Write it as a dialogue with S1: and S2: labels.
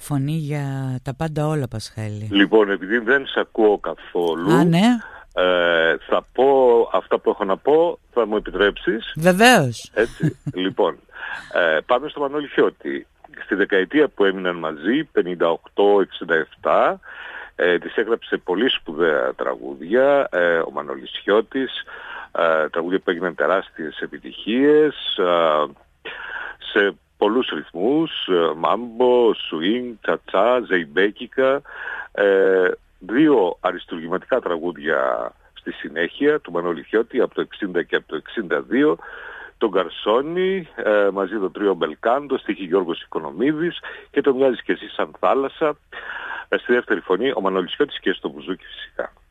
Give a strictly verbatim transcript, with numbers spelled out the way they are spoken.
S1: φωνή για τα πάντα όλα, Πασχάλη.
S2: Λοιπόν, επειδή δεν σε ακούω καθόλου,
S1: Α, ναι.
S2: ε, θα πω αυτά που έχω να πω, θα μου επιτρέψεις?
S1: Βεβαίως.
S2: Έτσι, λοιπόν, ε, πάμε στο Μανώλη Χιώτη. Στη δεκαετία που έμειναν μαζί, πενήντα οκτώ εξήντα επτά, ε, της έγραψε πολύ σπουδαία τραγούδια, ε, ο Μανώλης Χιώτης, ε, τραγούδια που έγιναν τεράστιες επιτυχίες, ε, σε πολλούς ρυθμούς, μάμπο, σουίνγκ, τσατσά, ζεϊμπέκικα, ε, δύο αριστουργηματικά τραγούδια στη συνέχεια του Μανώλη Χιώτη από το εξήντα και από το εξήντα δύο, τον Γκαρσόνι, ε, μαζί το τρίο Μπελκάντο, στίχη Γιώργος Οικονομίδης και το Μοιάζεις και εσύ σαν θάλασσα, ε, στη δεύτερη φωνή ο Μανώλης Χιώτης και στο μπουζούκι φυσικά.